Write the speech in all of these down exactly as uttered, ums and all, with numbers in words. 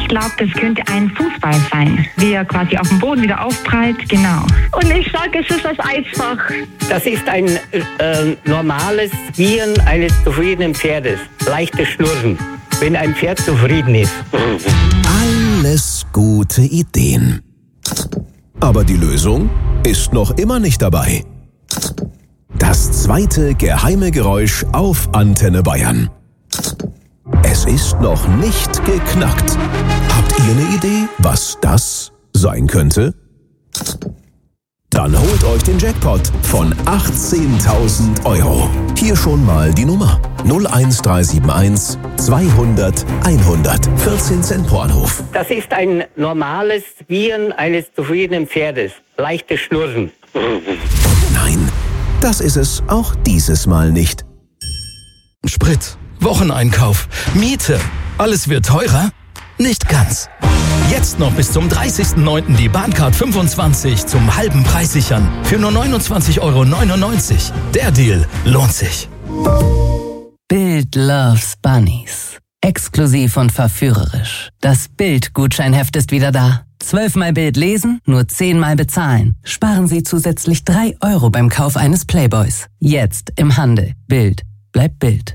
glaube, das könnte ein Fußball sein, wie er quasi auf dem Boden wieder aufprallt, genau. Und ich sage, es ist das Eisfach. Das ist ein äh, normales Gieren eines zufriedenen Pferdes. Leichtes Schnurren, wenn ein Pferd zufrieden ist. Alles gute Ideen. Aber die Lösung ist noch immer nicht dabei. Das zweite geheime Geräusch auf Antenne Bayern. Es ist noch nicht geknackt. Habt ihr eine Idee, was das sein könnte? Dann holt euch den Jackpot von achtzehntausend Euro. Hier schon mal die Nummer null eins drei sieben eins zweihundert einhundert. vierzehn Cent pro Anruf. Das ist ein normales Gieren eines zufriedenen Pferdes. Leichtes Schnurren. Nein, das ist es auch dieses Mal nicht. Sprit, Wocheneinkauf, Miete, alles wird teurer? Nicht ganz. Jetzt noch bis zum dreißigsten neunten die Bahncard fünfundzwanzig zum halben Preis sichern. Für nur neunundzwanzig Euro neunundneunzig. Der Deal lohnt sich. Bild loves Bunnies. Exklusiv und verführerisch. Das Bild-Gutscheinheft ist wieder da. Zwölfmal Bild lesen, nur zehnmal bezahlen. Sparen Sie zusätzlich drei Euro beim Kauf eines Playboys. Jetzt im Handel. Bild bleibt Bild.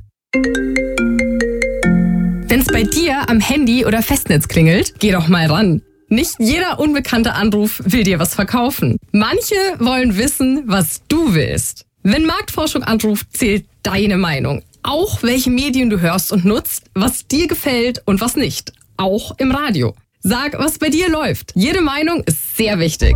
Wenn's bei dir am Handy oder Festnetz klingelt, geh doch mal ran. Nicht jeder unbekannte Anruf will dir was verkaufen. Manche wollen wissen, was du willst. Wenn Marktforschung anruft, zählt deine Meinung. Auch welche Medien du hörst und nutzt, was dir gefällt und was nicht. Auch im Radio. Sag, was bei dir läuft. Jede Meinung ist sehr wichtig.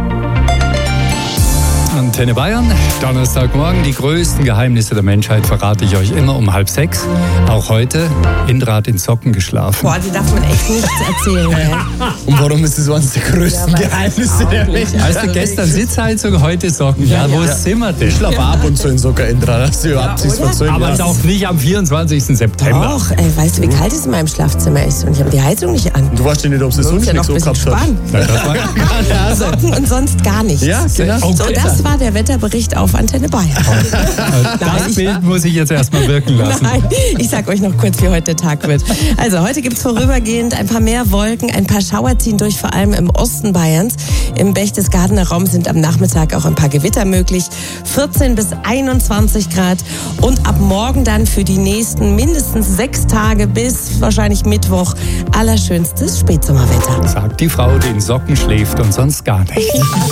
Antenne Bayern, Donnerstagmorgen. Die größten Geheimnisse der Menschheit verrate ich euch immer um halb sechs. Auch heute, Indra hat in Socken geschlafen. Boah, die darf man echt nichts erzählen. Ja. Und warum ist das eines der größten ja, Geheimnisse der Menschheit? Weißt du, gestern Sitzheizung, heute Socken. Ja, ja wo ja. sind wir denn? Ich schlafe ab und zu in Socken, Indra. Das ist überhaupt nichts verzögert. Aber doch nicht am vierundzwanzigsten September. Doch, ey, weißt du, wie kalt es in meinem Schlafzimmer ist? Und ich habe die Heizung nicht an. Du weißt ja nicht, ob es sonst nicht so gehabt hat. Socken und sonst gar nichts. Ja, genau. So, das war der Wetterbericht auf Antenne Bayern. Das Nein, Bild muss ich jetzt erstmal wirken lassen. Nein, ich sag euch noch kurz, wie heute der Tag wird. Also heute gibt es vorübergehend ein paar mehr Wolken, ein paar Schauer ziehen durch, vor allem im Osten Bayerns. Im Berchtesgadener Raum sind am Nachmittag auch ein paar Gewitter möglich. vierzehn bis einundzwanzig Grad und ab morgen dann für die nächsten mindestens sechs Tage bis wahrscheinlich Mittwoch allerschönstes Spätsommerwetter. Sagt die Frau, die in Socken schläft und sonst gar nicht.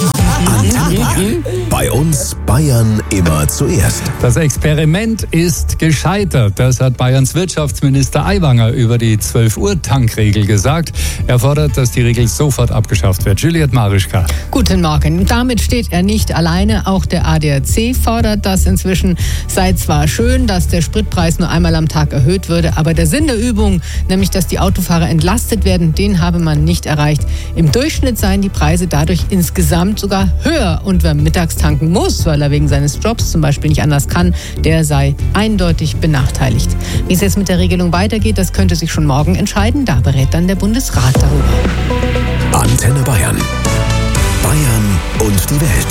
Bei uns Bayern immer zuerst. Das Experiment ist gescheitert. Das hat Bayerns Wirtschaftsminister Aiwanger über die zwölf Uhr Tankregel gesagt. Er fordert, dass die Regel sofort abgeschafft wird. Juliette Marischka. Guten Morgen. Damit steht er nicht alleine. Auch der A D A C fordert das inzwischen. Sei zwar schön, dass der Spritpreis nur einmal am Tag erhöht würde, aber der Sinn der Übung, nämlich dass die Autofahrer entlastet werden, den habe man nicht erreicht. Im Durchschnitt seien die Preise dadurch insgesamt sogar höher. Und wer mittags tanken muss, weil er wegen seines Jobs zum Beispiel nicht anders kann, der sei eindeutig benachteiligt. Wie es jetzt mit der Regelung weitergeht, das könnte sich schon morgen entscheiden. Da berät dann der Bundesrat darüber. Antenne Bayern. Bayern und die Welt.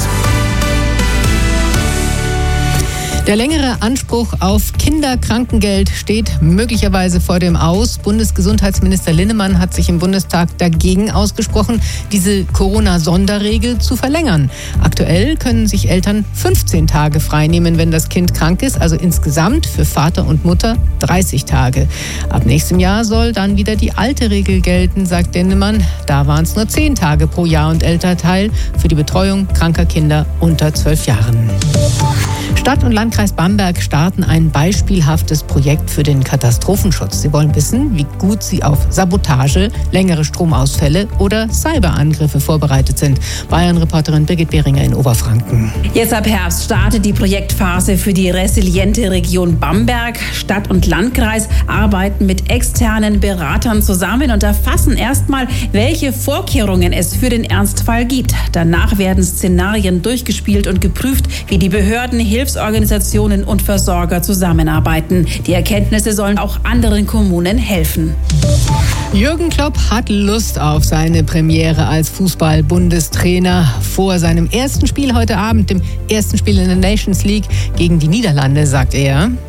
Der längere Anspruch auf Kinderkrankengeld steht möglicherweise vor dem Aus. Bundesgesundheitsminister Linnemann hat sich im Bundestag dagegen ausgesprochen, diese Corona-Sonderregel zu verlängern. Aktuell können sich Eltern fünfzehn Tage freinehmen, wenn das Kind krank ist, also insgesamt für Vater und Mutter dreißig Tage. Ab nächstem Jahr soll dann wieder die alte Regel gelten, sagt Linnemann. Da waren es nur zehn Tage pro Jahr und Elternteil für die Betreuung kranker Kinder unter zwölf Jahren. Stadt und Landkreis Bamberg starten ein beispielhaftes Projekt für den Katastrophenschutz. Sie wollen wissen, wie gut sie auf Sabotage, längere Stromausfälle oder Cyberangriffe vorbereitet sind. Bayern-Reporterin Birgit Behringer in Oberfranken. Jetzt ab Herbst startet die Projektphase für die resiliente Region Bamberg. Stadt und Landkreis arbeiten mit externen Beratern zusammen und erfassen erstmal, welche Vorkehrungen es für den Ernstfall gibt. Danach werden Szenarien durchgespielt und geprüft, wie die Behörden, Hilfsorganisationen und Versorger zusammenarbeiten. Die Erkenntnisse sollen auch anderen Kommunen helfen. Jürgen Klopp hat Lust auf seine Premiere als Fußball-Bundestrainer. Vor seinem ersten Spiel heute Abend, dem ersten Spiel in der Nations League gegen die Niederlande, sagt er: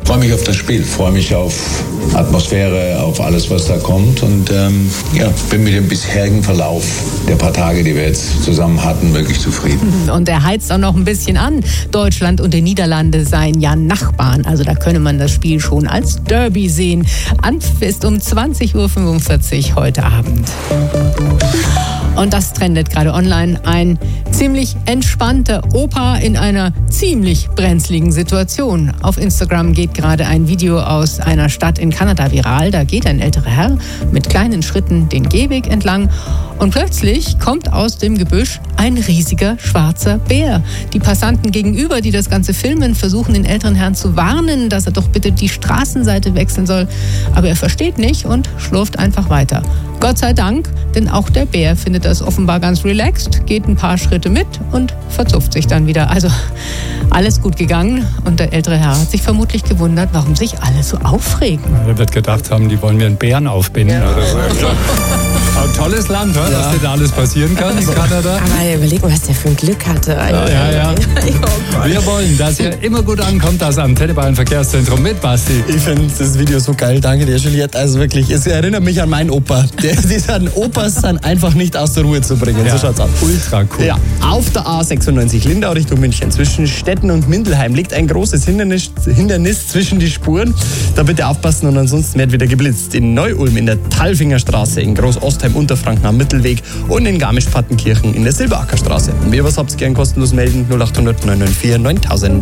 Ich freue mich auf das Spiel, freue mich auf Atmosphäre, auf alles, was da kommt und ähm, ja, bin mit dem bisherigen Verlauf der paar Tage, die wir jetzt zusammen hatten, wirklich zufrieden. Und er heizt auch noch ein bisschen an. Deutschland und die Niederlande seien ja Nachbarn, also da könne man das Spiel schon als Derby sehen. Anpfiff ist um zwanzig Uhr fünfundvierzig heute Abend. Und das trendet gerade online. Ein ziemlich entspannter Opa in einer ziemlich brenzligen Situation. Auf Instagram geht gerade ein Video aus einer Stadt in Kanada viral. Da geht ein älterer Herr mit kleinen Schritten den Gehweg entlang und plötzlich kommt aus dem Gebüsch ein riesiger schwarzer Bär. Die Passanten gegenüber, die das Ganze filmen, versuchen den älteren Herrn zu warnen, dass er doch bitte die Straßenseite wechseln soll. Aber er versteht nicht und schlurft einfach weiter. Gott sei Dank, denn auch der Bär findet das offenbar ganz relaxed, geht ein paar Schritte mit und verzupft sich dann wieder. Also alles gut gegangen und der ältere Herr hat sich vermutlich gewundert, warum sich alle so aufregen. Er wird gedacht haben, die wollen mir einen Bären aufbinden ja. oder so. Aber tolles Land, ja. was denn da alles passieren kann in Kanada. Aber überleg mal, was der für ein Glück hatte. Ja, ja, ja. Oh Wir wollen, dass ihr immer gut ankommt, das Antenne Bayern Verkehrszentrum mit Basti. Ich finde das Video so geil, danke dir, Juliette. Also wirklich, es erinnert mich an meinen Opa. Der, die sind, Opas sind einfach nicht aus der Ruhe zu bringen, ja. so schaut's aus. Ultra cool. Ja, auf der A sechsundneunzig Lindau Richtung München zwischen Stetten und Mindelheim liegt ein großes Hindernis, Hindernis zwischen die Spuren. Da bitte aufpassen und ansonsten wird wieder geblitzt. In Neu-Ulm in der Talfingerstraße, in Groß-Ostheim, Unterfranken am Mittelweg und in Garmisch-Partenkirchen in der Silberackerstraße. Und wer was habt, gern kostenlos melden null acht hundert neun neun vier neuntausend.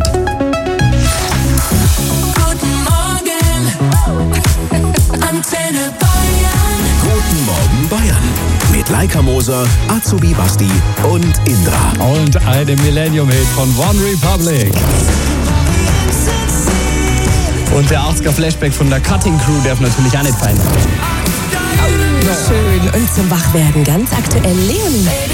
Guten Morgen, Antenne Bayern. Guten Morgen Bayern. Mit Laika Moser, Azubi Basti und Indra. Und eine Millennium-Hit von One Republic. Und der achtziger-Flashback von der Cutting Crew darf natürlich auch nicht fallen. Schön. Und zum Wachwerden ganz aktuell Leonie.